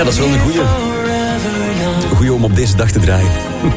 Ja, dat is wel een goeie. Een goeie om op deze dag te draaien.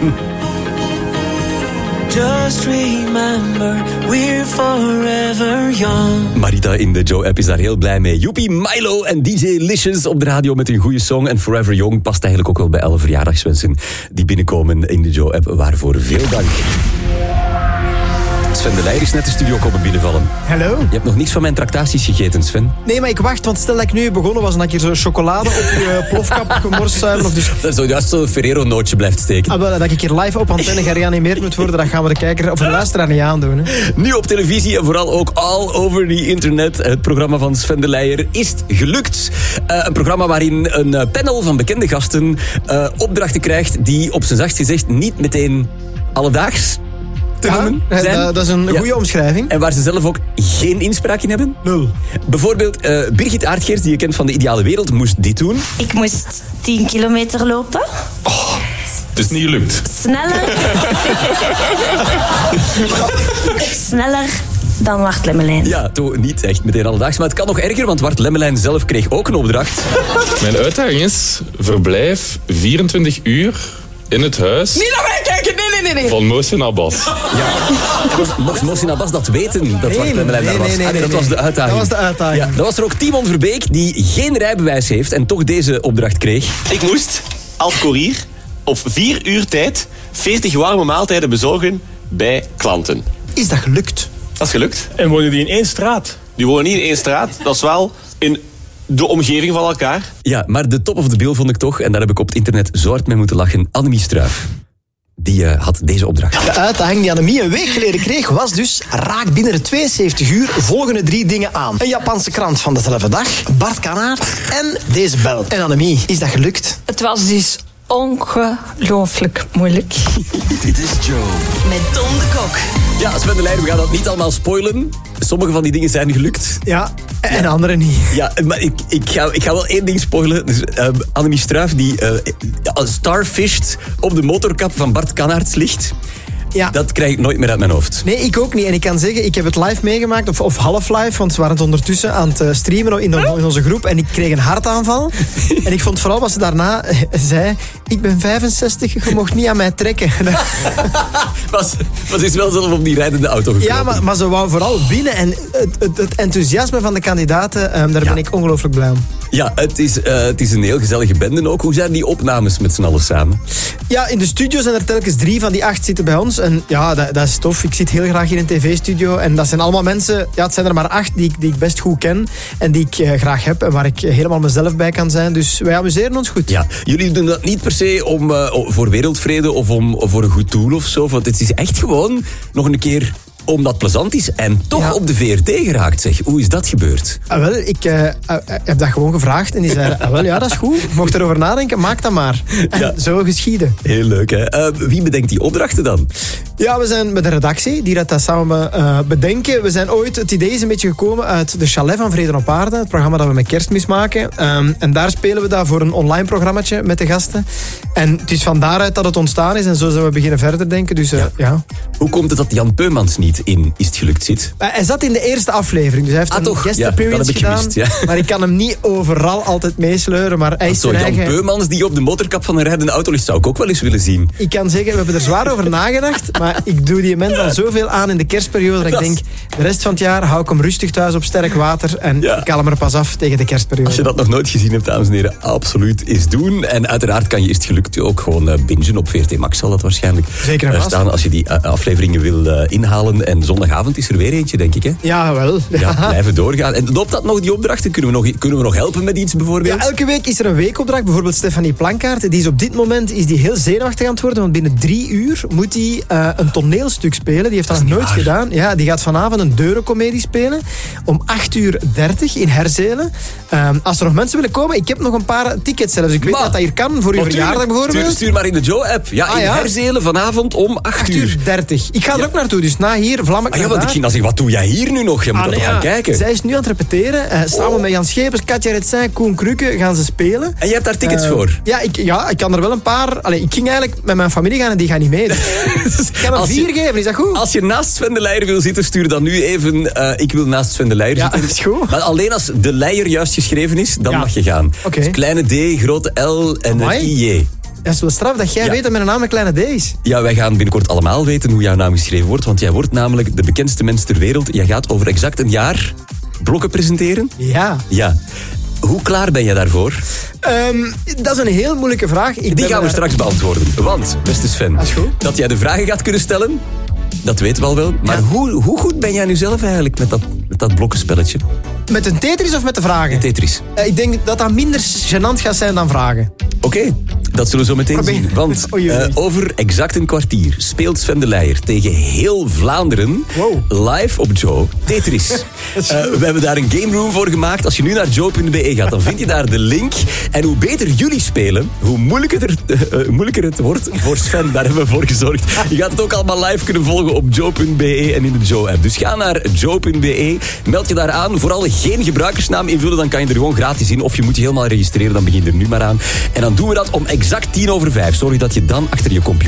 Just remember, we're forever young. Marita in de Joe-app is daar heel blij mee. Joepie, Milo en DJ Licious op de radio met een goede song. En Forever Young past eigenlijk ook wel bij alle verjaardagswensen die binnenkomen in de Joe-app. Waarvoor veel dank. Sven de Leijer is net de studio komen binnenvallen. Hallo. Je hebt nog niets van mijn tractaties gegeten, Sven. Nee, maar ik wacht, want stel dat ik nu begonnen was en dat ik hier zo chocolade op je plofkap gemorst zuiver. Of dus... Dat zo juist zo'n Ferrero-nootje blijft steken. Dat ik hier live op antenne gereanimeerd moet worden, dat gaan we de kijker of de luisteraar niet aandoen. Hè. Nu op televisie en vooral ook all over the internet. Het programma van Sven de Leijer is het gelukt. Een programma waarin een panel van bekende gasten opdrachten krijgt die op zijn zachtst gezegd niet meteen alledaags te noemen zijn. Dat is een goede omschrijving. En waar ze zelf ook geen inspraak in hebben. 0. Bijvoorbeeld Birgit Aardgeers, die je kent van De Ideale Wereld, moest dit doen. Ik moest 10 kilometer lopen. Het is niet gelukt. Sneller dan Wart Lemmelijn. Ja, toch niet echt meteen alledaags. Maar het kan nog erger, want Wart Lemmelijn zelf kreeg ook een opdracht. Mijn uitdaging is: verblijf 24 uur in het huis. Niet naar mij kijken, nee. Van Mohsin Abbas. Mocht Mohsin Abbas dat weten, dat Wart Lemmelijn daar was? Dat was de uitdaging. Dat was de uitdaging. Ja, dan was er ook Timon Verbeek, die geen rijbewijs heeft en toch deze opdracht kreeg. Ik moest als koerier op 4 uur tijd 40 warme maaltijden bezorgen bij klanten. Is dat gelukt? Dat is gelukt. En wonen die in één straat? Die wonen niet in één straat, dat is wel in de omgeving van elkaar. Ja, maar de top of the bill vond ik toch, en daar heb ik op het internet zo hard mee moeten lachen, Annemie Struijf. Die had deze opdracht. De uitdaging die Annemie een week geleden kreeg was dus: raak binnen de 72 uur volgende 3 dingen aan. Een Japanse krant van dezelfde dag, Bart Kanaert en deze bel. En Annemie, is dat gelukt? Het was dus ongelooflijk moeilijk. Dit is Joe. Met Tom de Kok. Ja, Sven de Leijer, we gaan dat niet allemaal spoilen. Sommige van die dingen zijn gelukt. Ja, en andere niet. Ja, maar ik ga wel één ding spoilen. Dus, Annemie Struijf, die starfished op de motorkap van Bart Kanaerts ligt. Ja. Dat krijg ik nooit meer uit mijn hoofd. Nee, ik ook niet. En ik kan zeggen, ik heb het live meegemaakt, of half live, want we waren het ondertussen aan het streamen in onze groep. En ik kreeg een hartaanval. En ik vond vooral wat ze daarna zei: ik ben 65, je mocht niet aan mij trekken. Maar ze is wel zelf op die rijdende auto gekomen. Ja, maar ze wou vooral winnen. En het enthousiasme van de kandidaten, daar ben ik ongelooflijk blij om. Ja, het is een heel gezellige bende ook. Hoe zijn die opnames met z'n allen samen? Ja, in de studio zijn er telkens 3 van die 8 zitten bij ons. En ja, dat is tof. Ik zit heel graag in een tv-studio. En dat zijn allemaal mensen, ja, het zijn er maar 8 die ik best goed ken. En die ik graag heb. En waar ik helemaal mezelf bij kan zijn. Dus wij amuseren ons goed. Ja, jullie doen dat niet per se voor wereldvrede of voor een goed doel of zo. Want het is echt gewoon nog een keer omdat het plezant is en toch op de VRT geraakt, zeg. Hoe is dat gebeurd? Ik heb dat gewoon gevraagd en die zei, dat is goed. Mocht erover nadenken, maak dat maar. En zo geschieden. Heel leuk, hè? Wie bedenkt die opdrachten dan? Ja, we zijn met de redactie die dat samen bedenken. Het idee is een beetje gekomen uit de Chalet van Vrede op Aarde, het programma dat we met Kerstmis maken. En daar spelen we dat voor een online programmaatje met de gasten. En het is van daaruit dat het ontstaan is en zo zijn we beginnen verder denken. Dus ja. Hoe komt het dat Jan Peumans niet in Is het gelukt zit? Hij zat in de eerste aflevering, dus hij heeft een guest appearance gedaan. Gemist, ja. Maar ik kan hem niet overal altijd meesleuren. Maar hij is zijn Jan eigen... Peumans die op de motorkap van een rijdende auto ligt, zou ik ook wel eens willen zien. Ik kan zeggen, we hebben er zwaar over nagedacht, maar ik doe die mensen al zoveel aan in de kerstperiode dat ik denk, de rest van het jaar hou ik hem rustig thuis op sterk water en ik haal hem er pas af tegen de kerstperiode. Als je dat nog nooit gezien hebt, dames en heren, absoluut eens doen. En uiteraard kan je Is het gelukt ook gewoon bingen op VRT Max, zal dat waarschijnlijk staan als je die afleveringen wil inhalen. En zondagavond is er weer eentje, denk ik, hè? Ja, wel. Ja, blijven doorgaan. En loopt dat nog, die opdrachten? Kunnen we nog helpen met iets, bijvoorbeeld? Ja, elke week is er een weekopdracht. Bijvoorbeeld Stefanie Plankaart. Die is op dit moment heel zenuwachtig aan het worden. Want binnen 3 uur moet hij een toneelstuk spelen. Die heeft dat nog nooit gedaan. Ja, die gaat vanavond een deurencomedie spelen. Om 8:30 in Herzelen. Als er nog mensen willen komen, ik heb nog een paar tickets zelfs. Ik weet dat dat hier kan voor uw verjaardag bijvoorbeeld. Stuur maar in de Joe-app. Ja, in Herzelen vanavond om 8:30. Ik ga er ook naartoe, dus na hier vlam ik want ik ging dan zeggen, wat doe jij hier nu nog? Je moet toch gaan kijken. Zij is nu aan het repeteren. Samen met Jan Schepers, Katja Retsin, Koen Krukke gaan ze spelen. En je hebt daar tickets voor? Ja, ik kan er wel een paar... ik ging eigenlijk met mijn familie gaan en die gaan niet mee. Dus. kan hem 4 geven, is dat goed? Als je naast Sven de Leijer wil zitten, stuur dan nu even... ik wil naast Sven de Leijer zitten. dat is goed. Maar alleen als de Leijer juist geschreven is, dan mag je gaan. Oké. Dus kleine D, grote L en een IJ. Dat is wel straf dat jij weet dat mijn naam een kleine D is. Ja, wij gaan binnenkort allemaal weten hoe jouw naam geschreven wordt. Want jij wordt namelijk de bekendste mens ter wereld. Jij gaat over exact een jaar blokken presenteren. Ja. Ja. Hoe klaar ben je daarvoor? Dat is een heel moeilijke vraag. Die gaan we straks beantwoorden. Want, beste Sven, Dat is goed. dat jij de vragen gaat kunnen stellen, dat weten we al wel. Maar hoe goed ben jij nu zelf eigenlijk met dat blokkenspelletje? Met een Tetris of met de vragen? Tetris. Ik denk dat dat minder gênant gaat zijn dan vragen. Oké, dat zullen we zo meteen zien. Want Oei. over exact een kwartier speelt Sven de Leijer tegen heel Vlaanderen live op Joe Tetris. We hebben daar een game room voor gemaakt. Als je nu naar joe.be gaat, dan vind je daar de link. En hoe beter jullie spelen, hoe moeilijker het wordt voor Sven. Daar hebben we voor gezorgd. Je gaat het ook allemaal live kunnen volgen op joe.be en in de Joe-app. Dus ga naar joe.be, meld je daar aan. Vooral geen gebruikersnaam invullen, dan kan je er gewoon gratis in. Of je moet je helemaal registreren, dan begin je er nu maar aan. En dan doen we dat om exact 5:10. Zorg dat je dan achter je computer